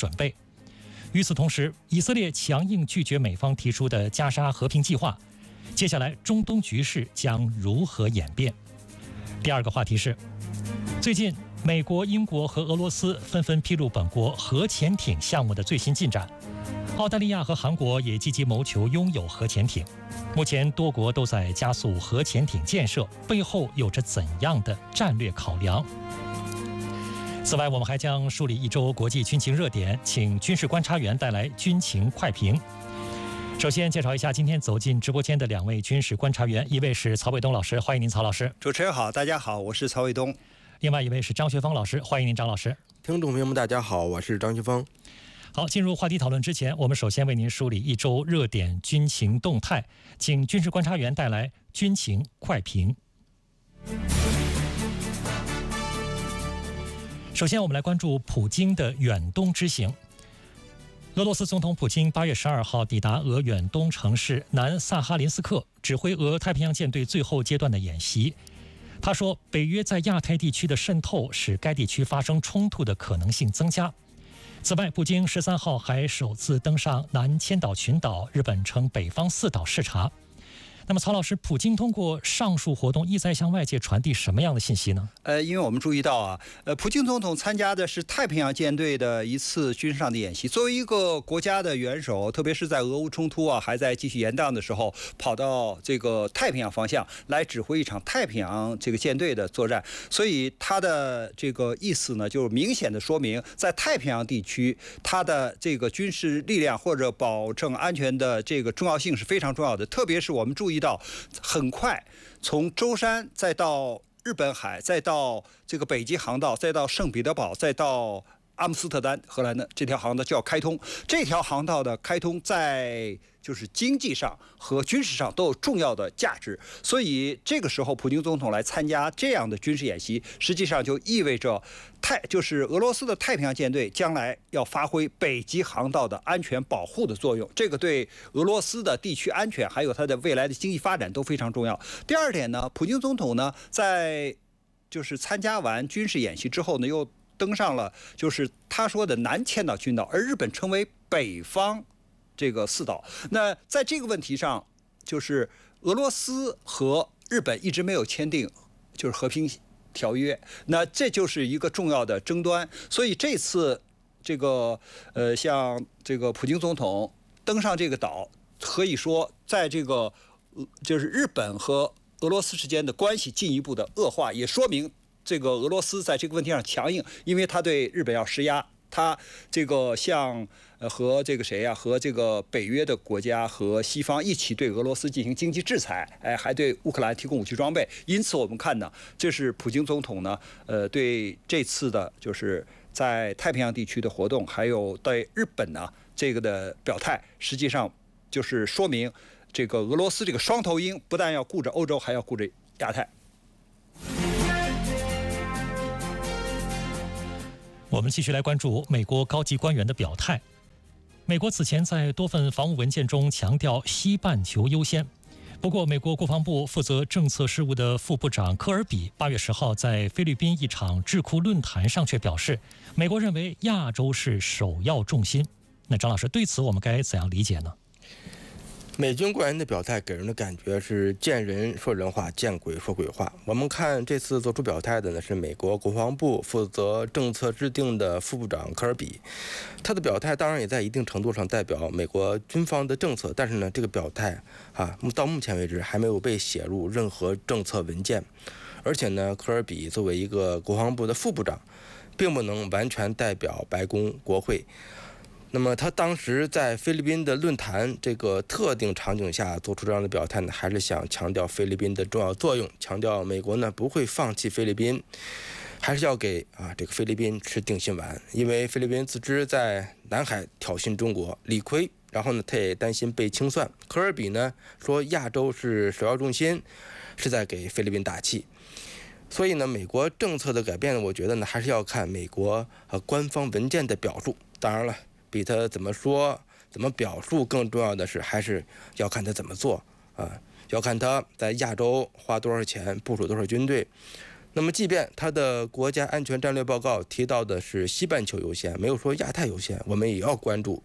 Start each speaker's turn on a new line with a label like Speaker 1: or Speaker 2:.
Speaker 1: 准备。与此同时，以色列强硬拒绝美方提出的加沙和平计划。接下来，中东局势将如何演变？第二个话题是，最近美国、英国和俄罗斯纷纷披露本国核潜艇项目的最新进展。澳大利亚和韩国也积极谋求拥有核潜艇。目前多国都在加速核潜艇建设，背后有着怎样的战略考量？此外，我们还将梳理一周国际军情热点，请军事观察员带来军情快评。首先介绍一下今天走进直播间的两位军事观察员，一位是曹伟东老师，欢迎您，曹老师。
Speaker 2: 主持人好，大家好，我是曹伟东。
Speaker 1: 另外一位是张学峰老师，欢迎您，张老师。
Speaker 3: 听众朋友们，大家好，我是张学峰。
Speaker 1: 好，进入话题讨论之前，我们首先为您梳理一周热点军情动态，请军事观察员带来军情快评。首先，我们来关注普京的远东之行。俄罗斯总统普京8月12号抵达俄远东城市南萨哈林斯克，指挥俄太平洋舰队最后阶段的演习。他说，北约在亚太地区的渗透使该地区发生冲突的可能性增加。此外，普京13号还首次登上南千岛群岛，日本称北方四岛视察。那么，曹老师，普京通过上述活动意在向外界传递什么样的信息呢？
Speaker 2: 因为我们注意到啊，普京总统参加的是太平洋舰队的一次军事上的演习。作为一个国家的元首，特别是在俄乌冲突还在继续延宕的时候，跑到这个太平洋方向来指挥一场太平洋这个舰队的作战，所以他的这个意思呢，就是明显的说明，在太平洋地区，他的这个军事力量或者保证安全的这个重要性是非常重要的。特别是我们注意到，很快从舟山再到日本海，再到这个北极航道，再到圣彼得堡，再到阿姆斯特丹，荷兰的这条航道就要开通。这条航道的开通在就是经济上和军事上都有重要的价值，所以这个时候普京总统来参加这样的军事演习，实际上就意味着就是俄罗斯的太平洋舰队将来要发挥北极航道的安全保护的作用，这个对俄罗斯的地区安全还有它的未来的经济发展都非常重要。第二点呢，普京总统呢在就是参加完军事演习之后呢，又登上了就是他说的南千岛群岛，而日本称为北方这个四岛。那在这个问题上，就是俄罗斯和日本一直没有签订就是和平条约，那这就是一个重要的争端。所以这次这个像这个普京总统登上这个岛，可以说在这个就是日本和俄罗斯之间的关系进一步的恶化，也说明这个俄罗斯在这个问题上强硬，因为他对日本要施压。他这个像和这个谁呀，和这个北约的国家和西方一起对俄罗斯进行经济制裁，还对乌克兰提供武器装备。因此我们看呢，这是普京总统呢，对这次的就是在太平洋地区的活动，还有对日本呢这个的表态，实际上就是说明这个俄罗斯这个双头鹰不但要顾着欧洲，还要顾着亚太。
Speaker 1: 我们继续来关注美国高级官员的表态。美国此前在多份防务文件中强调西半球优先。不过，美国国防部负责政策事务的副部长科尔比8月10号在菲律宾一场智库论坛上却表示，美国认为亚洲是首要重心。那张老师，对此我们该怎样理解呢？
Speaker 3: 美军官员的表态给人的感觉是见人说人话，见鬼说鬼话。我们看这次做出表态的呢是美国国防部负责政策制定的副部长科尔比，他的表态当然也在一定程度上代表美国军方的政策，但是呢这个表态到目前为止还没有被写入任何政策文件，而且呢科尔比作为一个国防部的副部长，并不能完全代表白宫国会。那么他当时在菲律宾的论坛这个特定场景下做出这样的表态呢，还是想强调菲律宾的重要作用，强调美国呢不会放弃菲律宾，还是要给这个菲律宾吃定心丸，因为菲律宾自知在南海挑衅中国理亏，然后呢他也担心被清算。科尔比呢说亚洲是首要重心，是在给菲律宾打气。所以呢美国政策的改变呢，我觉得呢还是要看美国官方文件的表述，当然了比他怎么说怎么表述更重要的是，还是要看他怎么做要看他在亚洲花多少钱，部署多少军队。 那么，即便他的国家安全战略报告提到的是西半球优先，没有说亚太优先，我们也要关注